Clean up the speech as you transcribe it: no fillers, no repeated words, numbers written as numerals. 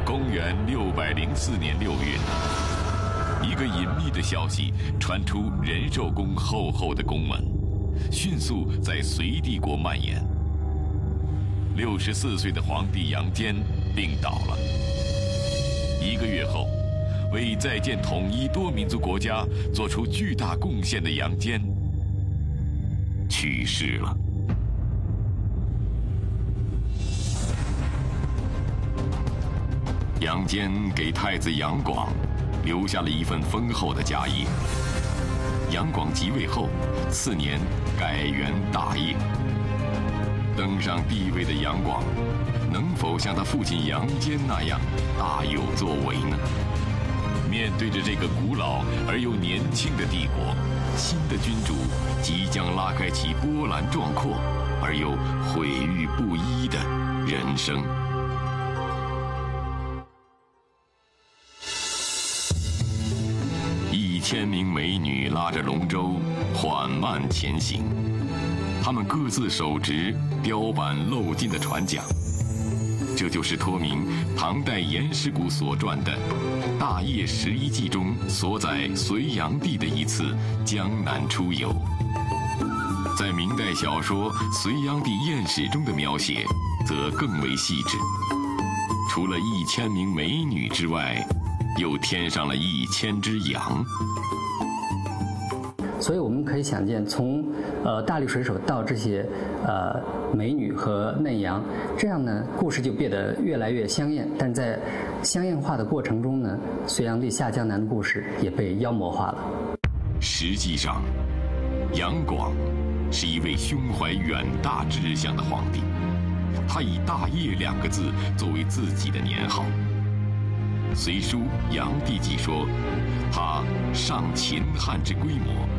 公元604年6月，一个隐秘的消息传出仁寿宫厚厚的宫门，迅速在隋帝国蔓延。64岁的皇帝杨坚病倒了。1个月后，为再建统一多民族国家做出巨大贡献的杨坚去世了。杨坚给太子杨广留下了一份丰厚的家业。杨广即位后，次年改元大业。登上帝位的杨广，能否像他父亲杨坚那样大有作为呢？面对着这个古老而又年轻的帝国，新的君主即将拉开其波澜壮阔而又毁誉不一的人生。1000名美女拉着龙舟缓慢前行，她们各自手执雕版镂金的船桨。这就是托名唐代颜师古所传的《大业11记》中所载隋炀帝的一次江南出游。在明代小说《隋炀帝艳史》中的描写则更为细致，除了1000名美女之外，又添上了1000只羊。 所以我们可以想见，从大力水手到这些美女和嫩羊，这样呢，故事就变得越来越香艳。但在香艳化的过程中呢，隋炀帝下江南的故事也被妖魔化了。 实际上，杨广是一位胸怀远大志向的皇帝，他以大业2个字作为自己的年号。隋书《炀帝纪》说，他上秦汉之规模，